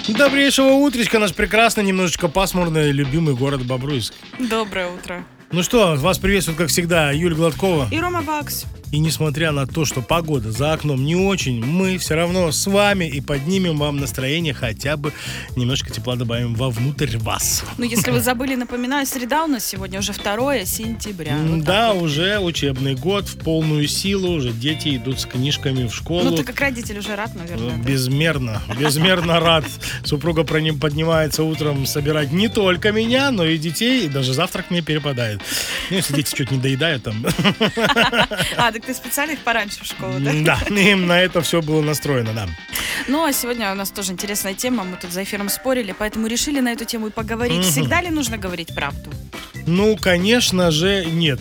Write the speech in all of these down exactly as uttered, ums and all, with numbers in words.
Добрейшего утречка, наш прекрасный, немножечко пасмурный, любимый город Бобруйск. Доброе утро. Ну что, вас приветствует, как всегда, Юль Гладкова. И Рома Бакс. И несмотря на то, что погода за окном не очень, мы все равно с вами и поднимем вам настроение, хотя бы немножко тепла добавим вовнутрь вас. Ну, если вы забыли, напоминаю, среда у нас сегодня уже второе сентября. Вот да, вот. уже учебный год в полную силу, уже дети идут с книжками в школу. Ну, ты как родитель уже рад, наверное. Безмерно, да? безмерно рад. Супруга поднимается утром собирать не только меня, но и детей, и даже завтрак мне перепадает. Ну, если дети что-то не доедают там. А, так ты специально их пораньше в школу, да? Да, им на это все было настроено, да. Ну, а сегодня у нас тоже интересная тема, мы тут за эфиром спорили, поэтому решили на эту тему и поговорить. Угу. Всегда ли нужно говорить правду? Ну, конечно же, нет.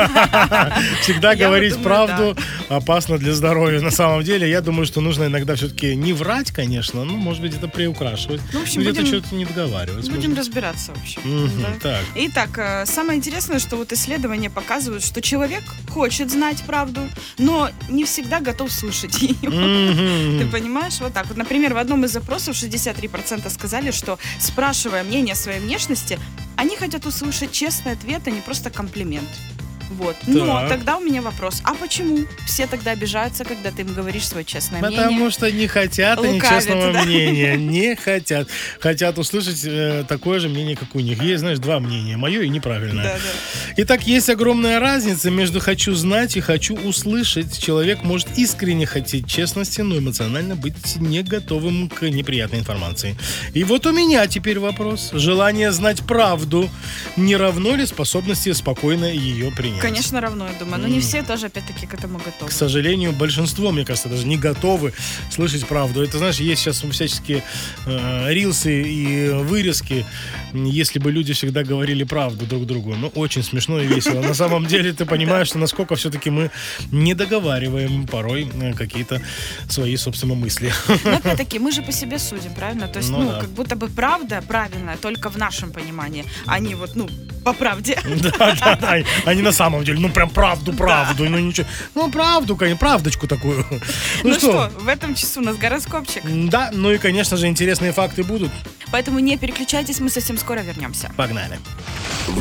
Всегда говорить правду опасно для здоровья. На самом деле, я думаю, что нужно иногда все-таки не врать, конечно, ну, может быть, это приукрашивать. Ну, в общем, где-то будем, что-то не договаривать. Будем разбираться вообще. Mm-hmm, да. Так. Итак, самое интересное, что вот исследования показывают, что человек хочет знать правду, но не всегда готов слушать ее. Mm-hmm. Ты понимаешь? Вот так вот. Например, в одном из запросов шестьдесят три процента сказали, что, спрашивая мнение о своей внешности, они хотят услышать честный ответ, а не просто комплимент. Вот. Так. Но тогда у меня вопрос. А почему все тогда обижаются, когда ты им говоришь свое честное Потому мнение? Потому что не хотят они честного да? мнения. Не хотят. Хотят услышать э, такое же мнение, как у них. Есть, знаешь, два мнения. Мое и неправильное. Да, да. Итак, есть огромная разница между «хочу знать» и «хочу услышать». Человек может искренне хотеть честности, но эмоционально быть не готовым к неприятной информации. И вот у меня теперь вопрос. Желание знать правду не равно ли способности спокойно ее принять? Конечно, равно, я думаю. Но mm. не все тоже, опять-таки, к этому готовы. К сожалению, большинство, мне кажется, даже не готовы слышать правду. Это, знаешь, есть сейчас всяческие э, рилсы и вырезки, если бы люди всегда говорили правду друг другу. Ну, очень смешно и весело. На самом деле, ты понимаешь, что насколько все-таки мы не договариваем порой какие-то свои, собственно, мысли. Но, опять-таки, мы же по себе судим, правильно? То есть, ну, как будто бы правда правильная только в нашем понимании, а не вот, ну, по правде. Да, да, да. А не на самом деле, ну прям правду, правду, да. ну ничего. Ну правду, конечно, правдочку такую. Ну, ну что? что, в этом часу у нас гороскопчик. Да, ну и, конечно же, интересные факты будут. Поэтому не переключайтесь, мы совсем скоро вернемся. Погнали.